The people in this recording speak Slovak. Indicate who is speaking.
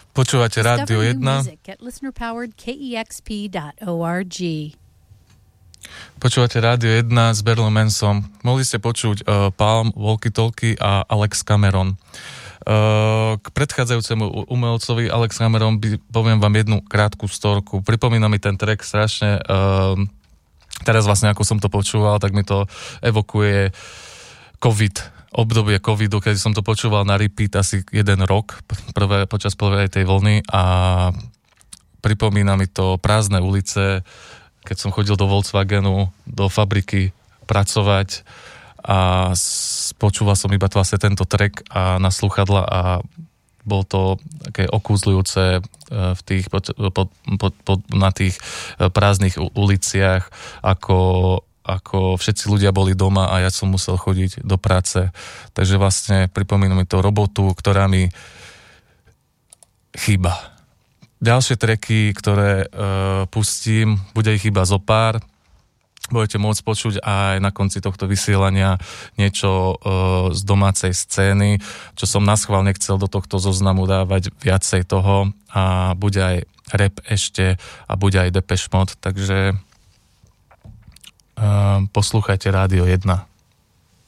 Speaker 1: Počúvate Rádio 1. Počúvate Rádio 1 s Berlom Mansom. Mohli ste počuť Palm, Walkie Talkie a Alex Cameron. K predchádzajúcemu umelcovi Alex Cameron poviem vám jednu krátku storku. Pripomína mi ten track strašne. Teraz vlastne, ako som to počúval, tak mi to evokuje obdobie covidu, keď som to počúval na repeat asi 1 rok počas prvej tej vlny a pripomína mi to prázdne ulice, keď som chodil do Volkswagenu, do fabriky pracovať a počúval som iba vlastne tento track a na slúchadla a bolo to také okúzľujúce v tých, na tých prázdnych uliciach, ako všetci ľudia boli doma a ja som musel chodiť do práce. Takže vlastne pripomína mi to robotu, ktorá mi chýba. Ďalšie tracky, ktoré pustím, bude ich iba zo pár. Budete môcť počuť aj na konci tohto vysielania niečo z domácej scény, čo som naschvál nechcel do tohto zoznamu dávať viacej toho a bude aj rap ešte a bude aj Depeche Mode, takže poslúchajte Rádio 1.